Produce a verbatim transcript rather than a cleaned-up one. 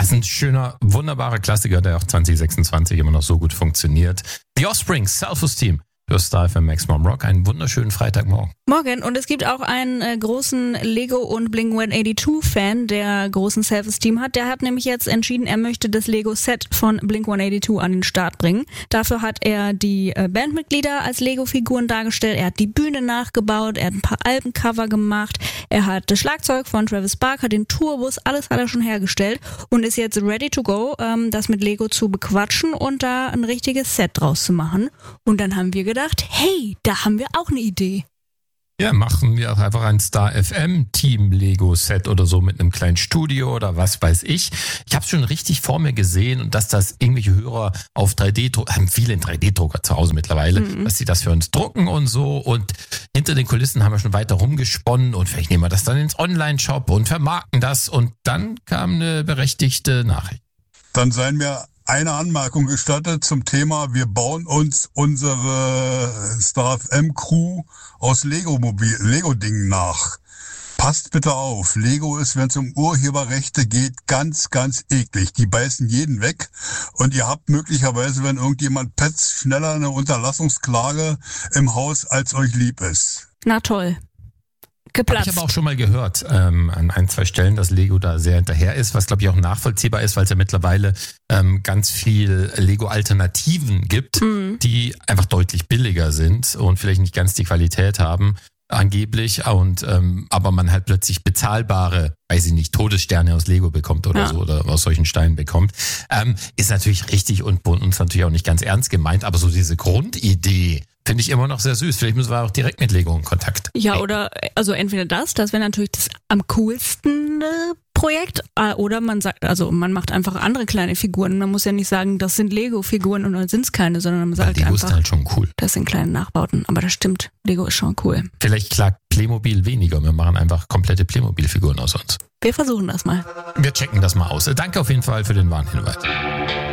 ist ein schöner, wunderbarer Klassiker, der auch zwanzig sechsundzwanzig immer noch so gut funktioniert. The Offspring, Self-Esteem. Du hast da für Max Mom Rock einen wunderschönen Freitagmorgen. Morgen. Und es gibt auch einen äh, großen Lego- und Blink hundertzweiundachtzig-Fan, der großen Self-Esteem hat. Der hat nämlich jetzt entschieden, er möchte das Lego-Set von Blink hundertzweiundachtzig an den Start bringen. Dafür hat er die äh, Bandmitglieder als Lego-Figuren dargestellt. Er hat die Bühne nachgebaut, er hat ein paar Albencover gemacht, er hat das Schlagzeug von Travis Barker, den Tourbus, alles hat er schon hergestellt und ist jetzt ready to go, ähm, das mit Lego zu bequatschen und da ein richtiges Set draus zu machen. Und dann haben wir gedacht, hey, da haben wir auch eine Idee. Ja, machen wir auch einfach ein Star F M Team Lego Set oder so mit einem kleinen Studio oder was weiß ich. Ich habe es schon richtig vor mir gesehen und dass das irgendwelche Hörer auf drei D drucken, haben viele einen drei D Drucker zu Hause mittlerweile, mhm. dass sie das für uns drucken und so und hinter den Kulissen haben wir schon weiter rumgesponnen und vielleicht nehmen wir das dann ins Online-Shop und vermarkten das und dann kam eine berechtigte Nachricht. Dann seien mir eine Anmerkung gestattet zum Thema, wir bauen uns unsere Star F M Crew aus Lego-Mobil, Lego-Dingen nach. Passt bitte auf, Lego ist, wenn es um Urheberrechte geht, ganz, ganz eklig. Die beißen jeden weg und ihr habt möglicherweise, wenn irgendjemand petzt, schneller eine Unterlassungsklage im Haus, als euch lieb ist. Na toll. Geplatzt. Ich habe auch schon mal gehört ähm, an ein, zwei Stellen, dass Lego da sehr hinterher ist, was glaube ich auch nachvollziehbar ist, weil es ja mittlerweile ähm, ganz viel Lego-Alternativen gibt, mhm. die einfach deutlich billiger sind und vielleicht nicht ganz die Qualität haben, angeblich, und ähm, aber man halt plötzlich bezahlbare, weiß ich nicht, Todessterne aus Lego bekommt oder ja. so oder aus solchen Steinen bekommt. Ähm, ist natürlich richtig und bei uns natürlich auch nicht ganz ernst gemeint, aber so diese Grundidee finde ich immer noch sehr süß. Vielleicht müssen wir auch direkt mit Lego in Kontakt. Ja, oder also entweder das, das wäre natürlich das am coolsten äh, Projekt, äh, oder man sagt, also man macht einfach andere kleine Figuren. Man muss ja nicht sagen, das sind Lego-Figuren und dann sind es keine, sondern man sagt Lego einfach, ist halt schon cool. Das sind kleine Nachbauten. Aber das stimmt, Lego ist schon cool. Vielleicht klagt Playmobil weniger. Wir machen einfach komplette Playmobil-Figuren aus uns. Wir versuchen das mal. Wir checken das mal aus. Danke auf jeden Fall für den Warnhinweis.